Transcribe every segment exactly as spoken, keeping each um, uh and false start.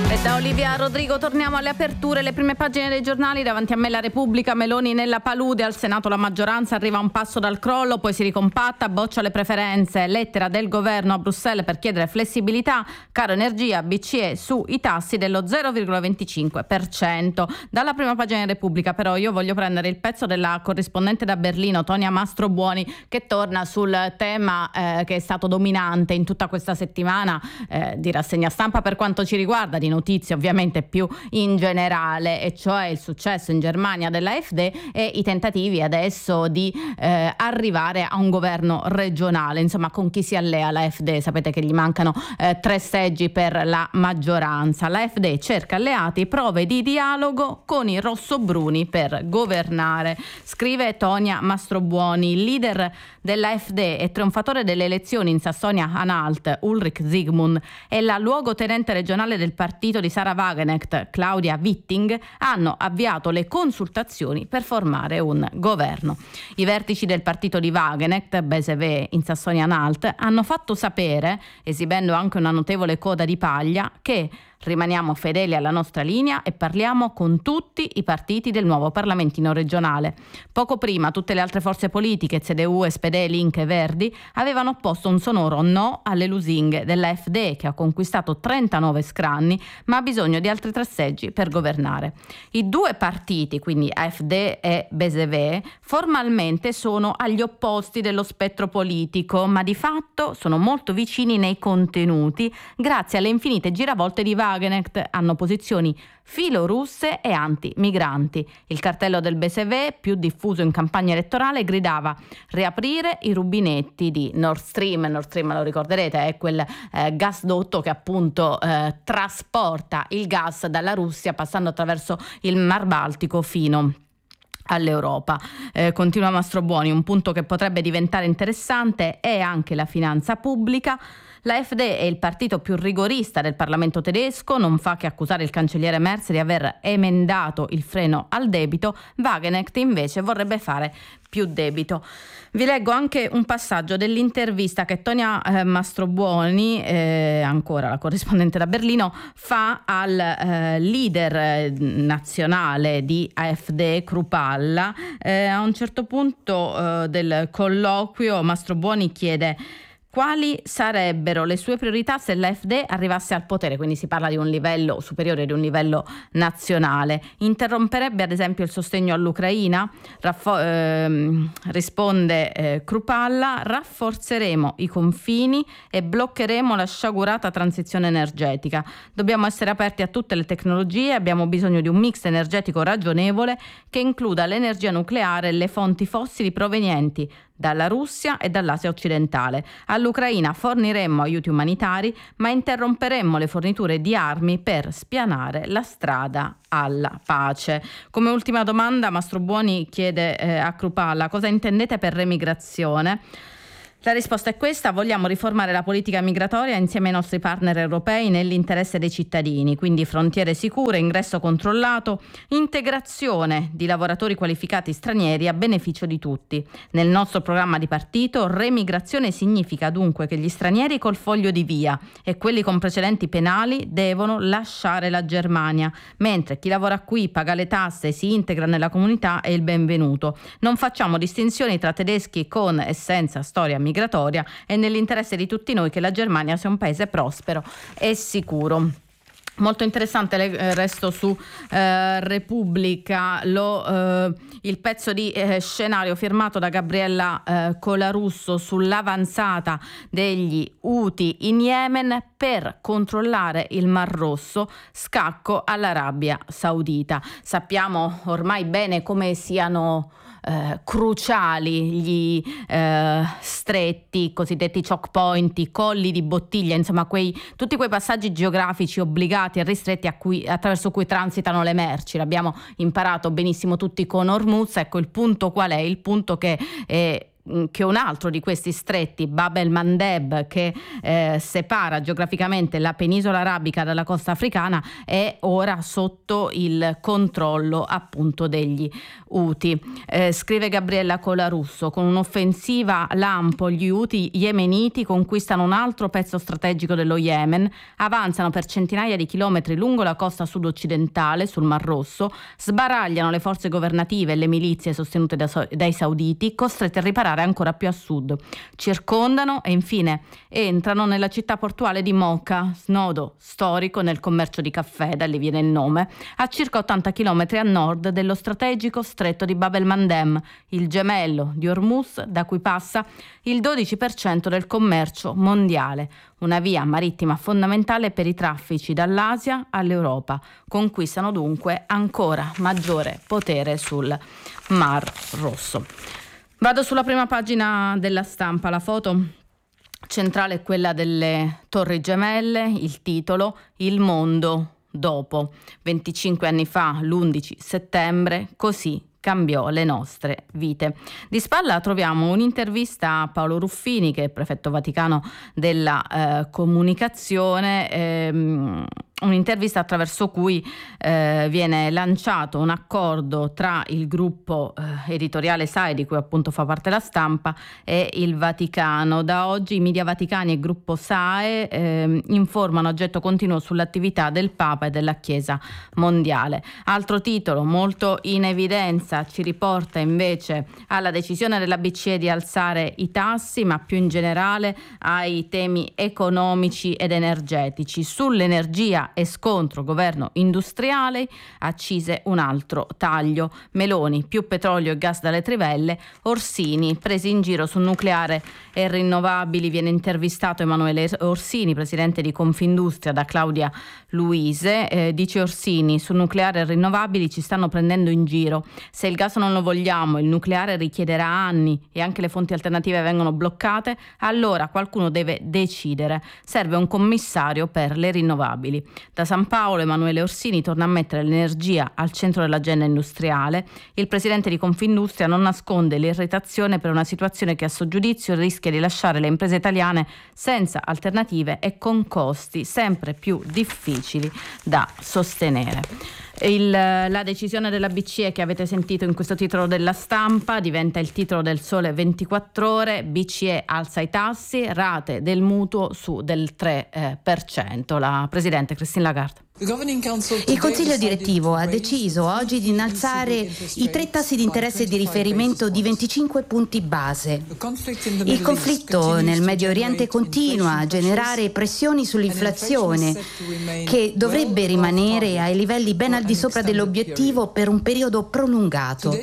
E da Olivia Rodrigo torniamo alle aperture, le prime pagine dei giornali. Davanti a me la Repubblica, Meloni nella palude, al Senato la maggioranza arriva a un passo dal crollo, poi si ricompatta, boccia le preferenze, lettera del governo a Bruxelles per chiedere flessibilità, caro energia, B C E sui tassi dello zero virgola venticinque per cento. Dalla prima pagina di Repubblica però io voglio prendere il pezzo della corrispondente da Berlino, Tonia Mastrobuoni, che torna sul tema eh, che è stato dominante in tutta questa settimana eh, di rassegna stampa per quanto ci riguarda, di notizie ovviamente più in generale, e cioè il successo in Germania dell'AfD e i tentativi adesso di eh, arrivare a un governo regionale. Insomma, con chi si allea l'AfD? Sapete che gli mancano eh, tre seggi per la maggioranza. L'AfD cerca alleati, prove di dialogo con i rossobruni per governare. Scrive Tonia Mastrobuoni, il leader dell'AfD e trionfatore delle elezioni in Sassonia-Anhalt, Ulrich Zygmunt, e la luogotenente regionale del partito di Sarah Wagenknecht, Claudia Witting, hanno avviato le consultazioni per formare un governo. I vertici del partito di Wagenknecht, B S V in Sassonia-Anhalt, hanno fatto sapere, esibendo anche una notevole coda di paglia, che rimaniamo fedeli alla nostra linea e parliamo con tutti i partiti del nuovo Parlamentino regionale. Poco prima tutte le altre forze politiche, C D U, S P D, Link e Verdi, avevano opposto un sonoro no alle lusinghe dell'AfD, che ha conquistato trentanove scranni ma ha bisogno di altri tre seggi per governare. I due partiti, quindi AfD e B S V, formalmente sono agli opposti dello spettro politico, ma di fatto sono molto vicini nei contenuti grazie alle infinite giravolte di Wagenknecht. Hanno posizioni filorusse e anti-migranti. Il cartello del B S V, più diffuso in campagna elettorale, gridava riaprire i rubinetti di Nord Stream. Nord Stream, lo ricorderete, è quel eh, gasdotto che appunto eh, trasporta il gas dalla Russia passando attraverso il Mar Baltico fino all'Europa. Eh, continua Mastrobuoni, un punto che potrebbe diventare interessante è anche la finanza pubblica. L'AfD è il partito più rigorista del Parlamento tedesco, non fa che accusare il cancelliere Merz di aver emendato il freno al debito. Wagenknecht invece vorrebbe fare più debito. Vi leggo anche un passaggio dell'intervista che Tonia eh, Mastrobuoni, eh, ancora la corrispondente da Berlino, fa al eh, leader nazionale di AfD, Krupalla. Eh, a un certo punto eh, del colloquio Mastrobuoni chiede quali sarebbero le sue priorità se l'AfD arrivasse al potere, quindi si parla di un livello superiore, di un livello nazionale. Interromperebbe ad esempio il sostegno all'Ucraina? Raffo- ehm, risponde eh, Krupalla, rafforzeremo i confini e bloccheremo la sciagurata transizione energetica. Dobbiamo essere aperti a tutte le tecnologie, abbiamo bisogno di un mix energetico ragionevole che includa l'energia nucleare e le fonti fossili provenienti dalla Russia e dall'Asia occidentale. All'Ucraina forniremmo aiuti umanitari, ma interromperemmo le forniture di armi per spianare la strada alla pace. Come ultima domanda, Mastrobuoni chiede eh, a Krupalla cosa intendete per remigrazione. La risposta è questa: vogliamo riformare la politica migratoria insieme ai nostri partner europei nell'interesse dei cittadini, quindi frontiere sicure, ingresso controllato, integrazione di lavoratori qualificati stranieri a beneficio di tutti. Nel nostro programma di partito, remigrazione significa dunque che gli stranieri col foglio di via e quelli con precedenti penali devono lasciare la Germania, mentre chi lavora qui, paga le tasse e si integra nella comunità è il benvenuto. Non facciamo distinzioni tra tedeschi con e senza storia migratoria. migratoria e nell'interesse di tutti noi che la Germania sia un paese prospero e sicuro. Molto interessante il resto su eh, Repubblica, lo, eh, il pezzo di eh, scenario firmato da Gabriella eh, Colarusso sull'avanzata degli Houthi in Yemen per controllare il Mar Rosso, scacco all'Arabia Saudita. Sappiamo ormai bene come siano Eh, cruciali gli eh, stretti, cosiddetti choke point, i colli di bottiglia, insomma quei, tutti quei passaggi geografici obbligati e ristretti a cui, attraverso cui transitano le merci. L'abbiamo imparato benissimo tutti con Hormuz. Ecco, il punto qual è? Il punto che è che un altro di questi stretti, Bab el-Mandeb, che eh, separa geograficamente la penisola arabica dalla costa africana, è ora sotto il controllo appunto degli Houthi. Eh, scrive Gabriella Colarusso: con un'offensiva lampo gli Houthi yemeniti conquistano un altro pezzo strategico dello Yemen, avanzano per centinaia di chilometri lungo la costa sud-occidentale sul Mar Rosso, sbaragliano le forze governative e le milizie sostenute da, dai sauditi, costretti a riparare ancora più a sud, circondano e infine entrano nella città portuale di Mocha, snodo storico nel commercio di caffè, da lì viene il nome, a circa ottanta chilometri a nord dello strategico stretto di Bab el-Mandeb, il gemello di Hormuz da cui passa il dodici per cento del commercio mondiale, una via marittima fondamentale per i traffici dall'Asia all'Europa. Conquistano dunque ancora maggiore potere sul Mar Rosso. Vado sulla prima pagina della Stampa, la foto centrale è quella delle Torri Gemelle, il titolo Il mondo dopo. venticinque anni fa, l'undici settembre, così cambiò le nostre vite. Di spalla troviamo un'intervista a Paolo Ruffini, che è prefetto vaticano della eh, comunicazione, ehm, un'intervista attraverso cui eh, viene lanciato un accordo tra il gruppo eh, editoriale S A E, di cui appunto fa parte la Stampa, e il Vaticano. Da oggi i media vaticani e gruppo S A E eh, informano a getto continuo sull'attività del Papa e della Chiesa mondiale. Altro titolo molto in evidenza ci riporta invece alla decisione della B C E di alzare i tassi, ma più in generale ai temi economici ed energetici. Sull'energia e scontro governo industriale, accise un altro taglio. Meloni, più petrolio e gas dalle trivelle. Orsini, presi in giro sul nucleare e rinnovabili. Viene intervistato Emanuele Orsini, presidente di Confindustria, da Claudia Luise. Eh, dice Orsini: sul nucleare e rinnovabili ci stanno prendendo in giro. Se il gas non lo vogliamo, il nucleare richiederà anni e anche le fonti alternative vengono bloccate, allora qualcuno deve decidere. Serve un commissario per le rinnovabili. Da San Paolo Emanuele Orsini torna a mettere l'energia al centro dell'agenda industriale. Il presidente di Confindustria non nasconde l'irritazione per una situazione che a suo giudizio rischia di lasciare le imprese italiane senza alternative e con costi sempre più difficili da sostenere. Il, la decisione della B C E che avete sentito in questo titolo della Stampa diventa il titolo del Sole ventiquattro Ore. B C E alza i tassi, rate del mutuo su del tre per cento. La presidente Christine Lagarde. Il Consiglio direttivo ha deciso oggi di innalzare i tre tassi di interesse di riferimento di venticinque punti base. Il conflitto nel Medio Oriente continua a generare pressioni sull'inflazione, che dovrebbe rimanere ai livelli ben al di sopra dell'obiettivo per un periodo prolungato.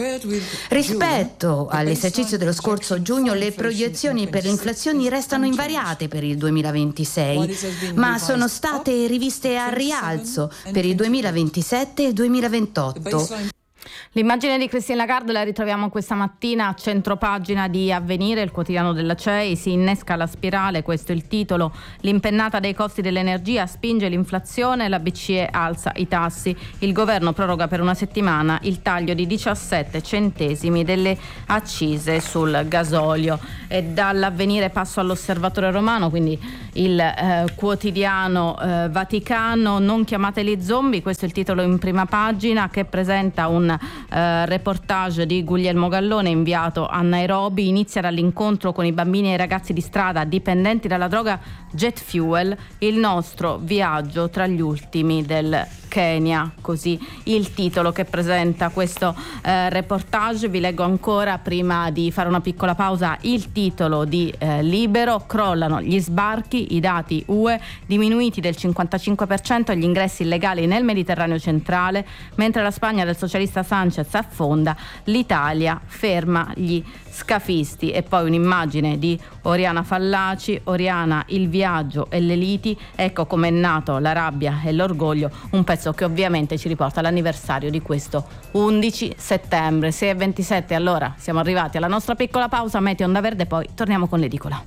Rispetto all'esercizio dello scorso giugno, le proiezioni per le inflazioni restano invariate per il duemilaventisei, ma sono state riviste a rialzo per il duemilaventisette e il duemilaventotto. L'immagine di Christine Lagarde la ritroviamo questa mattina a centropagina di Avvenire, il quotidiano della C E I. Si innesca la spirale, questo è il titolo. L'impennata dei costi dell'energia spinge l'inflazione, la B C E alza i tassi. Il governo proroga per una settimana il taglio di diciassette centesimi delle accise sul gasolio. E dall'Avvenire passo all'Osservatore Romano, quindi il eh, quotidiano eh, vaticano. Non chiamateli zombie, questo è il titolo in prima pagina, che presenta un Uh, reportage di Guglielmo Gallone inviato a Nairobi. Inizia dall'incontro con i bambini e i ragazzi di strada dipendenti dalla droga jet fuel, il nostro viaggio tra gli ultimi del Kenya, così il titolo che presenta questo eh, reportage. Vi leggo ancora, prima di fare una piccola pausa, il titolo di eh, Libero. Crollano gli sbarchi, i dati U E, diminuiti del cinquantacinque per cento gli ingressi illegali nel Mediterraneo centrale, mentre la Spagna del socialista Sanchez affonda, l'Italia ferma gli scafisti. E poi un'immagine di Oriana Fallaci. Oriana, il viaggio e le liti, ecco com'è nato la rabbia e l'orgoglio, un pezzo che ovviamente ci riporta all'anniversario di questo undici settembre. sei e ventisette, allora siamo arrivati alla nostra piccola pausa, Meteo Onda Verde, poi torniamo con l'edicola.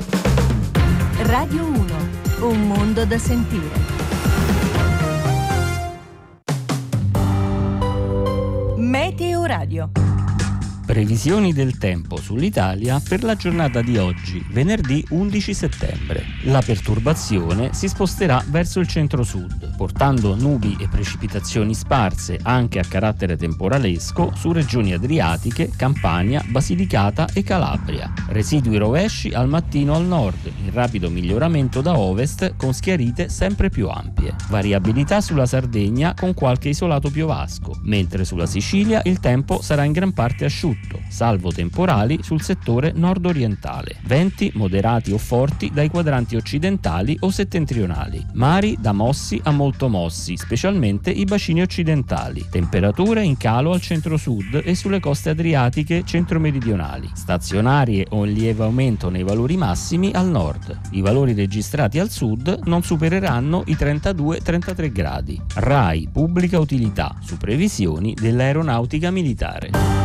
Radio uno, un mondo da sentire. Meteo Radio. Previsioni del tempo sull'Italia per la giornata di oggi, venerdì undici settembre. La perturbazione si sposterà verso il centro-sud, portando nubi e precipitazioni sparse anche a carattere temporalesco su regioni adriatiche, Campania, Basilicata e Calabria. Residui rovesci al mattino al nord, in rapido miglioramento da ovest con schiarite sempre più ampie. Variabilità sulla Sardegna con qualche isolato piovasco, mentre sulla Sicilia il tempo sarà in gran parte asciutto, salvo temporali sul settore nord-orientale. Venti moderati o forti dai quadranti occidentali o settentrionali. Mari da mossi a molto mossi, specialmente i bacini occidentali. Temperature in calo al centro-sud e sulle coste adriatiche centro-meridionali. Stazionarie o in lieve aumento nei valori massimi al nord. I valori registrati al sud non supereranno i trentadue trentatré gradi. RAI Pubblica Utilità su previsioni dell'aeronautica militare.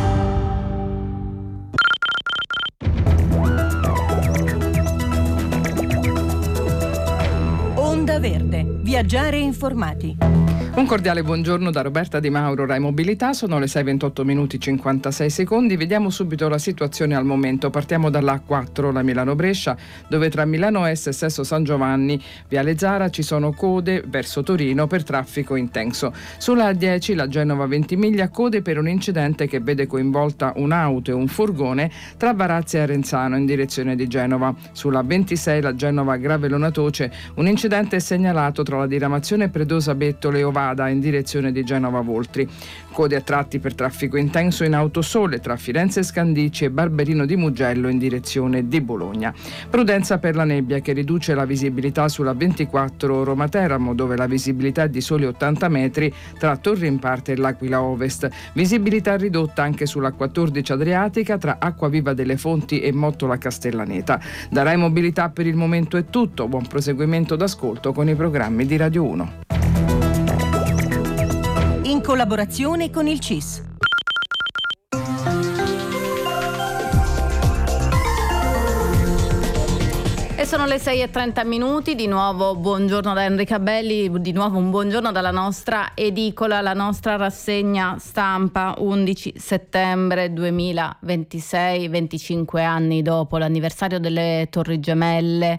Onda Verde. Viaggiare informati. Un cordiale buongiorno da Roberta Di Mauro, Rai Mobilità. Sono le sei e ventotto minuti cinquantasei secondi. Vediamo subito la situazione al momento. Partiamo dalla A quattro, la Milano-Brescia, dove tra Milano Est e Sesto San Giovanni, Viale Zara, ci sono code verso Torino per traffico intenso. Sulla A dieci, la Genova Ventimiglia, code per un incidente che vede coinvolta un'auto e un furgone tra Varazze e Arenzano in direzione di Genova. Sulla ventisei, la Genova Gravelona Toce, un incidente è segnalato tra la diramazione Predosa Bettole e Ovada in direzione di Genova Voltri. Code a tratti per traffico intenso in Autosole tra Firenze Scandicci e Barberino di Mugello in direzione di Bologna. Prudenza per la nebbia che riduce la visibilità sulla ventiquattro Roma Teramo, dove la visibilità è di soli ottanta metri tra Torre Imparte e l'Aquila Ovest. Visibilità ridotta anche sulla quattordici Adriatica tra Acquaviva delle Fonti e Mottola Castellaneta. Da Rai Mobilità per il momento è tutto. Buon proseguimento d'ascolto con i programmi di Radio uno. In collaborazione con il C I S. E sono le sei e trenta minuti, di nuovo buongiorno da Enrica Belli, di nuovo un buongiorno dalla nostra edicola, la nostra rassegna stampa undici settembre duemilaventisei, venticinque anni dopo l'anniversario delle Torri Gemelle.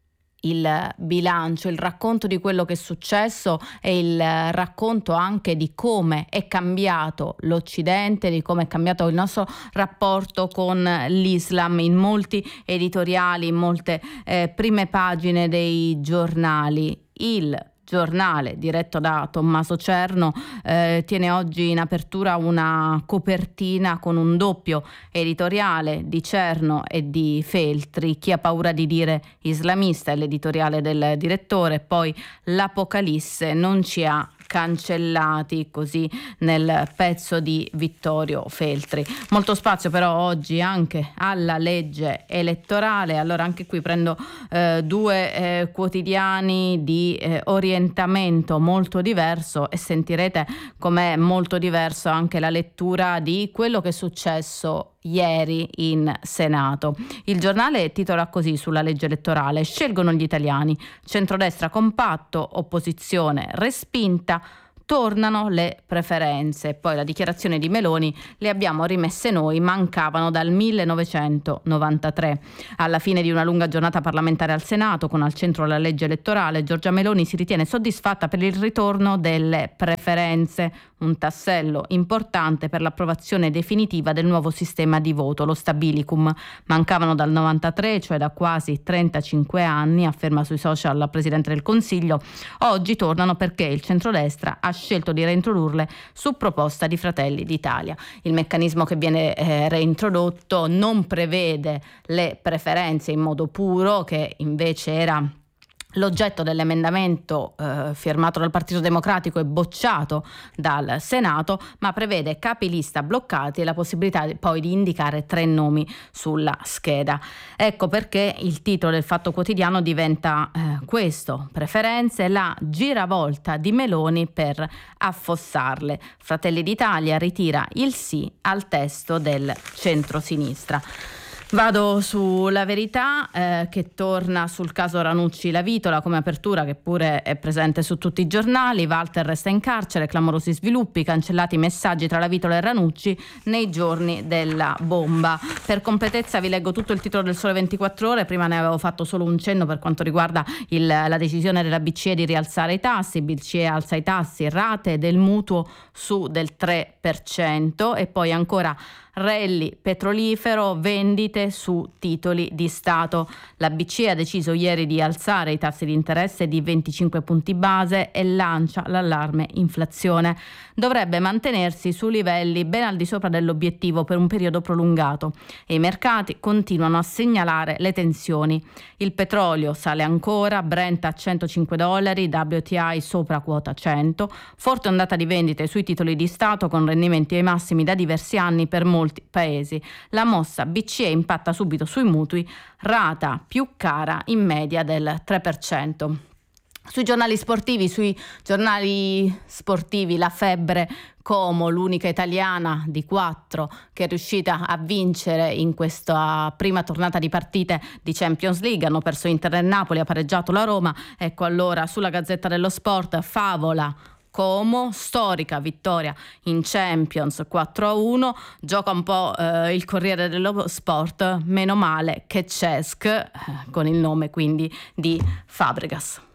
Il bilancio, il racconto di quello che è successo e il racconto anche di come è cambiato l'Occidente, di come è cambiato il nostro rapporto con l'Islam in molti editoriali, in molte eh, prime pagine dei giornali. Il giornale diretto da Tommaso Cerno eh, tiene oggi in apertura una copertina con un doppio editoriale di Cerno e di Feltri. Chi ha paura di dire islamista è l'editoriale del direttore, poi l'Apocalisse non ci ha cancellati, così nel pezzo di Vittorio Feltri. Molto spazio però oggi anche alla legge elettorale. Allora anche qui prendo eh, due eh, quotidiani di eh, orientamento molto diverso e sentirete com'è molto diverso anche la lettura di quello che è successo ieri in Senato. Il giornale titola così sulla legge elettorale: scelgono gli italiani, centrodestra compatto, opposizione respinta, tornano le preferenze. Poi la dichiarazione di Meloni: le abbiamo rimesse noi, mancavano dal millenovecentonovantatré. Alla fine di una lunga giornata parlamentare al Senato, con al centro la legge elettorale, Giorgia Meloni si ritiene soddisfatta per il ritorno delle preferenze, un tassello importante per l'approvazione definitiva del nuovo sistema di voto, lo stabilicum. Mancavano dal novantatré, cioè da quasi trentacinque anni, afferma sui social la Presidente del Consiglio. Oggi tornano perché il centrodestra ha scelto di reintrodurle su proposta di Fratelli d'Italia. Il meccanismo che viene eh, reintrodotto non prevede le preferenze in modo puro, che invece era l'oggetto dell'emendamento eh, firmato dal Partito Democratico e bocciato dal Senato, ma prevede capi lista bloccati e la possibilità di, poi di indicare tre nomi sulla scheda. Ecco perché il titolo del Fatto Quotidiano diventa eh, questo: preferenze, la giravolta di Meloni per affossarle. Fratelli d'Italia ritira il sì al testo del centrosinistra. Vado sulla Verità eh, che torna sul caso Ranucci Lavitola come apertura, che pure è presente su tutti i giornali. Walter resta in carcere, clamorosi sviluppi, cancellati i messaggi tra Lavitola e Ranucci nei giorni della bomba. Per completezza vi leggo tutto il titolo del Sole ventiquattro Ore, prima ne avevo fatto solo un cenno per quanto riguarda il, la decisione della B C E di rialzare i tassi. B C E alza i tassi, rate del mutuo su del tre per cento e poi ancora rally petrolifero, vendite su titoli di Stato. La B C E ha deciso ieri di alzare i tassi di interesse di venticinque punti base e lancia l'allarme inflazione. Dovrebbe mantenersi su livelli ben al di sopra dell'obiettivo per un periodo prolungato e i mercati continuano a segnalare le tensioni. Il petrolio sale ancora, Brent a centocinque dollari, W T I sopra quota cento, forte ondata di vendite sui titoli di Stato con rendimenti ai massimi da diversi anni per molti paesi. La mossa B C E impatta subito sui mutui, rata più cara in media del tre per cento. Sui giornali sportivi, sui giornali sportivi la febbre Como, l'unica italiana di quattro che è riuscita a vincere in questa prima tornata di partite di Champions League. Hanno perso Inter e Napoli, ha pareggiato la Roma. Ecco allora sulla Gazzetta dello Sport, favola Como, storica vittoria in Champions quattro a uno. Gioca un po' eh, il Corriere dello Sport, meno male che Cesc, eh, con il nome quindi di Fabregas.